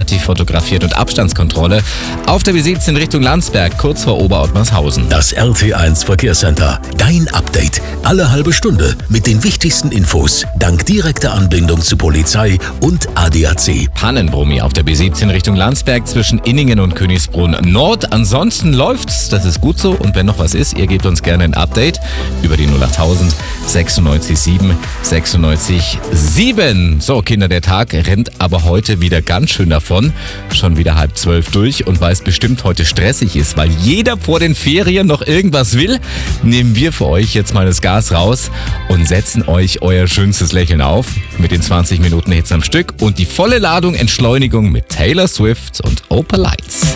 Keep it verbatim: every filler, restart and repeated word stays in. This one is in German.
fertig fotografiert und Abstandskontrolle auf der B siebzehn Richtung Landsberg, kurz vor Oberottmarshausen. Das R T eins Verkehrscenter. Dein Update. Alle halbe Stunde mit den wichtigsten Infos. Dank direkter Anbindung zu Polizei und A D A C. Pannenbrummi auf der B siebzehn Richtung Landsberg zwischen Inningen und Königsbrunn Nord. Ansonsten läuft's, das ist gut so. Und wenn noch was ist, ihr gebt uns gerne ein Update über die null achttausend sechsundneunzig sieben sechsundneunzig sieben. So, Kinder, der Tag rennt aber heute wieder ganz schön davon. Schon wieder halb zwölf durch und weil es bestimmt heute stressig ist, weil jeder vor den Ferien noch irgendwas will, nehmen wir für euch jetzt mal das Gas raus und setzen euch euer schönstes Lächeln auf mit den zwanzig Minuten Hits am Stück und die volle Ladung Entschleunigung mit Taylor Swift und Opal Lights.